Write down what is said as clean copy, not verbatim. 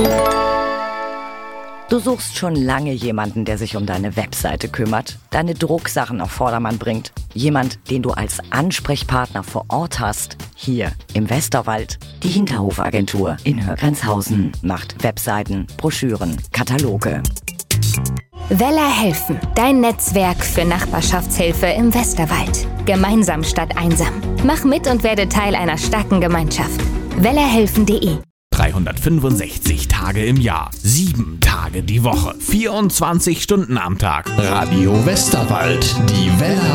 Du suchst schon lange jemanden, der sich um deine Webseite kümmert, deine Drucksachen auf Vordermann bringt. Jemand, den du als Ansprechpartner vor Ort hast. Hier im Westerwald. Die Hinterhofagentur in Hörgrenzhausen macht Webseiten, Broschüren, Kataloge. Weller helfen, dein Netzwerk für Nachbarschaftshilfe im Westerwald. Gemeinsam statt einsam. Mach mit und werde Teil einer starken Gemeinschaft. wellerhelfen.de 365 Tage im Jahr, 7 Tage die Woche, 24 Stunden am Tag. Radio Westerwald, die Weller